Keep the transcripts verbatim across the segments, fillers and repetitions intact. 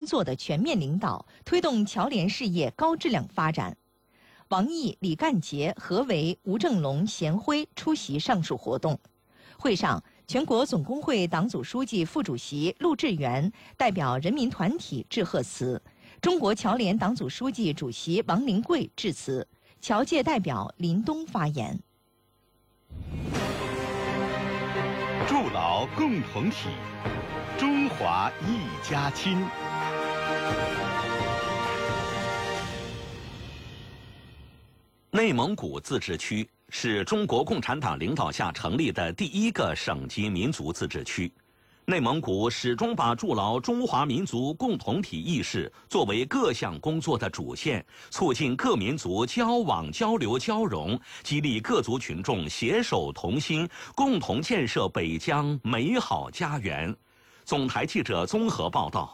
作的全面领导，推动侨联事业高质量发展。王毅、李干杰、何为、吴正龙、贤辉出席上述活动。会上，全国总工会党组书记、副主席陆志源代表人民团体致贺词，中国侨联党组书记、主席王灵桂致辞，侨界代表林东发言。 筑牢共同体，中华一家亲。 内蒙古自治区是中国共产党领导下成立的第一个省级民族自治区。内蒙古始终把筑牢中华民族共同体意识作为各项工作的主线，促进各民族交往、交流、交融，激励各族群众携手同心，共同建设北疆美好家园。总台记者综合报道。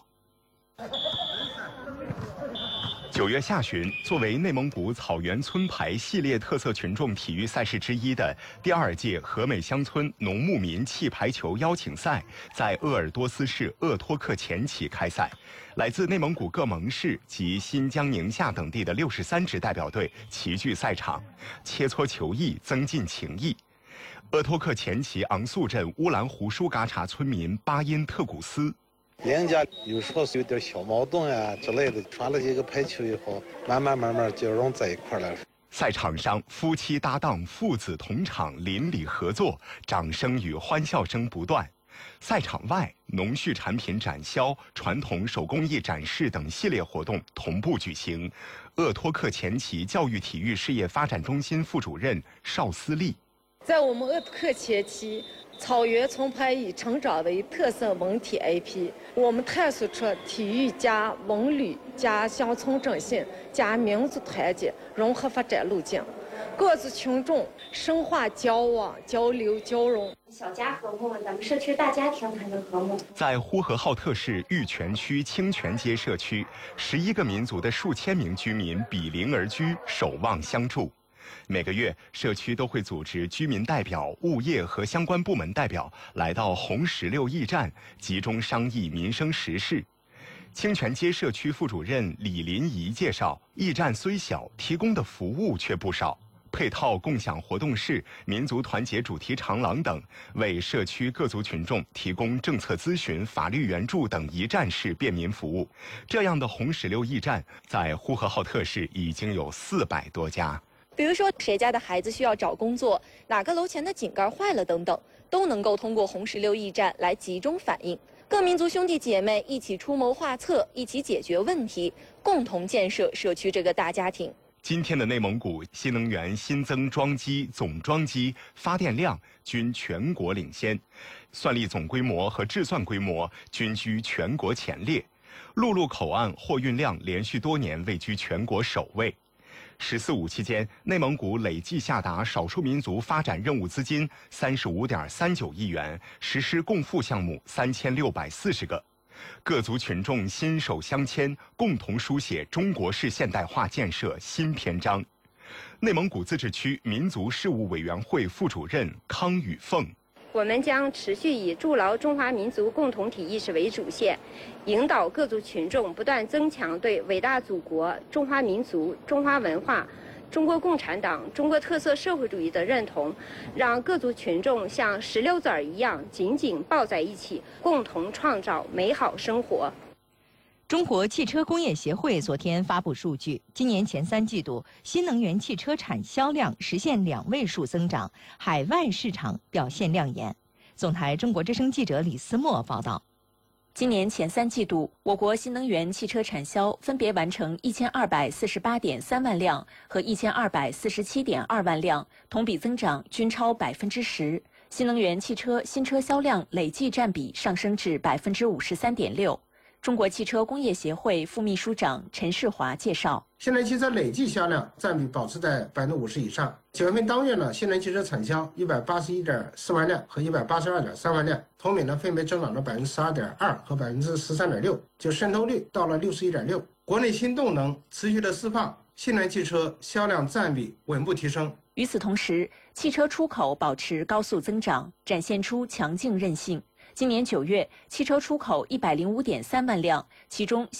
九月下旬，作为内蒙古草原村排系列特色群众体育赛事之一的第二届和美乡村农牧民气排球邀请赛在鄂尔多斯市鄂托克前旗开赛。来自内蒙古各盟市及新疆、宁夏等地的六十三支代表队齐聚赛场，切磋球艺，增进情谊。鄂托克前旗昂素镇乌兰湖舒嘎察村民巴音特古斯。 两家有时候是有点小矛盾呀之类的，传了几个排球以后，慢慢慢慢就融在一块了。 赛场上，夫妻搭档、父子同场，邻里合作，掌声与欢笑声不断。赛场外，农畜产品展销、传统手工艺展示等系列活动同步举行。鄂托克前旗教育体育事业发展中心副主任邵思丽， 在我们鄂托克前旗，草原村排已成长为特色文体 I P， 我们探索出体育加文旅加乡村振兴加民族团结融合发展路径，各族群众深化交往、交流、交融。 小家和睦，咱们社区大家庭才能和睦。 在呼和浩特市玉泉区清泉街社区，十一个民族的数千名居民比邻而居，守望相助。每个月，社区都会组织居民代表、物业和相关部门代表来到红石榴驿站，集中商议民生时事。清泉街社区副主任李林怡介绍，驿站虽小，提供的服务却不少。配套共享活动室、民族团结主题长廊等，为社区各族群众提供政策咨询、法律援助等一站式便民服务。这样的红石榴驿站在呼和浩特市已经有四百多家。 比如说，谁家的孩子需要找工作，哪个楼前的井盖坏了等等，都能够通过红石榴驿站来集中反映。各民族兄弟姐妹一起出谋划策，一起解决问题，共同建设社区这个大家庭。 今天的内蒙古新能源新增装机、总装机、发电量均全国领先，算力总规模和制算规模均居全国前列，陆路口岸货运量连续多年位居全国首位。十四五期间，内蒙古累计下达少数民族发展任务资金三十五点三九亿元，实施共付项目三千六百四十个。各族群众心手相牵，共同书写中国式现代化建设新篇章。内蒙古自治区民族事务委员会副主任康宇凤， 我们将持续以筑牢中华民族共同体意识为主线，引导各族群众不断增强对伟大祖国、中华民族、中华文化、中国共产党、中国特色社会主义的认同，让各族群众像石榴籽儿一样紧紧抱在一起，共同创造美好生活。 中国汽车工业协会昨天发布数据，今年前三季度新能源汽车产销量实现两位数增长，海外市场表现亮眼。总台中国之声记者李思墨报道。 今年前三季度，我国新能源汽车产销分别完成一千二百四十八点三万辆和一千二百四十七点二万辆，同比增长均超百分之十。新能源汽车新车销量累计占比上升至百分之五十三点六。中国汽车工业协会副秘书长陈世华介绍， 新能源汽车累计销量占比保持在百分之五十以上。九月份当月呢，新能源汽车产销一百八十一点四万辆和一百八十二点三万辆，同比呢分别增长了百分之十二点二和百分之十三点六，就渗透率到了六十一点六。国内新动能持续的释放，新能源汽车销量占比稳步提升。 与此同时，汽车出口保持高速增长，展现出强劲韧性。今年九月，汽车出口一百零五点三万辆，其中